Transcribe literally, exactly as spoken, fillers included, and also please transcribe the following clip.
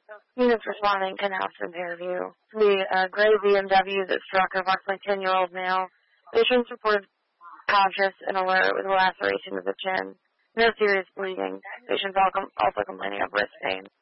Units responding to House in Fairview. The uh, gray B M W that struck a approximately ten-year-old male. Patients reported conscious and alert with a laceration of the chin. No serious bleeding. Patients also complaining of wrist pain.